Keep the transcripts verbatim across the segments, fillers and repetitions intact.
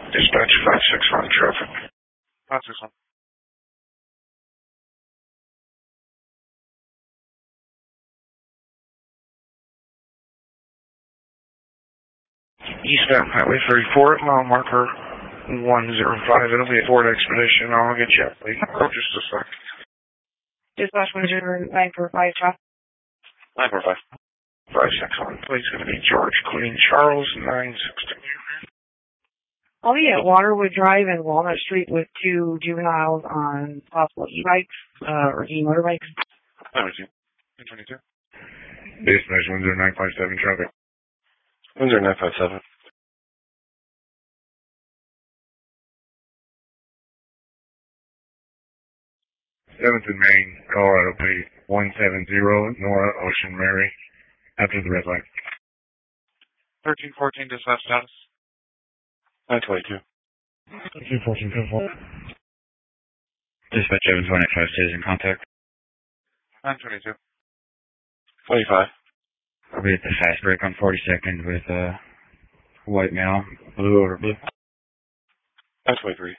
Dispatch five six one traffic. five six one. Eastbound Highway thirty-four, mile marker one zero five. It'll be a Ford Expedition. I'll get you up, please. Oh, just a sec. Dispatch one zero nine four five traffic. nine four five. five six one, please. Going to be George Queen Charles nine sixteen. I'll be at Waterwood Drive and Walnut Street with two juveniles on possible e-bikes, uh, or e-motorbikes. nine two. nine twenty-two. Dispatch one zero nine five seven traffic. one zero nine five seven. seventh and Main, Colorado P one seven zero, Nora Ocean Mary, after the red light. thirteen fourteen dispatch status. nine twenty-two. thirteen fourteen fifty-four. Dispatch Evans one eight five stays in contact. nine twenty-two. twenty-five. I'll be at the fast break on forty-second with uh, white male, blue over blue. nine twenty-three.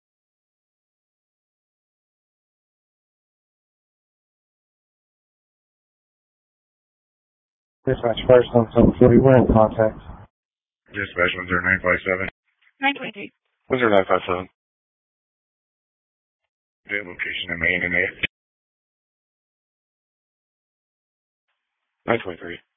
Dispatch first on seven forty, we're in contact. Dispatch one zero nine five seven. nine twenty-three. one zero nine five seven. The location in Main and eight. nine twenty-three.